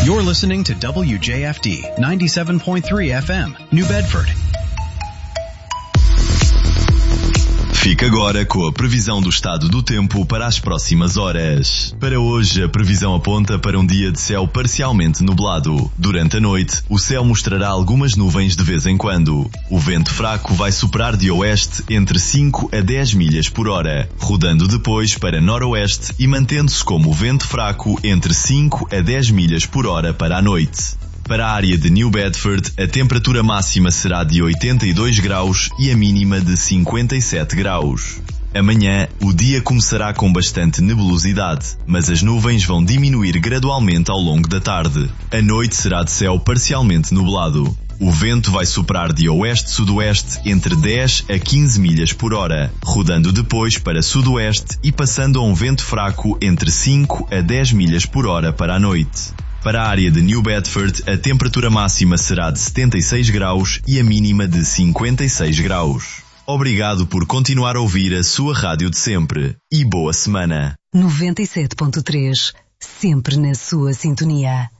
You're listening to WJFD 97.3 FM, New Bedford. Fique agora com a previsão do estado do tempo para as próximas horas. Para hoje, a previsão aponta para um dia de céu parcialmente nublado. Durante a noite, o céu mostrará algumas nuvens de vez em quando. O vento fraco vai soprar de oeste entre 5 a 10 milhas por hora, rodando depois para noroeste e mantendo-se como vento fraco entre 5 a 10 milhas por hora para a noite. Para a área de New Bedford, a temperatura máxima será de 82 graus e a mínima de 57 graus. Amanhã, o dia começará com bastante nebulosidade, mas as nuvens vão diminuir gradualmente ao longo da tarde. A noite será de céu parcialmente nublado. O vento vai soprar de oeste-sudoeste entre 10 a 15 milhas por hora, rodando depois para sudoeste e passando a um vento fraco entre 5 a 10 milhas por hora para a noite. Para a área de New Bedford, a temperatura máxima será de 76 graus e a mínima de 56 graus. Obrigado por continuar a ouvir a sua rádio de sempre. E boa semana. 97.3, sempre na sua sintonia.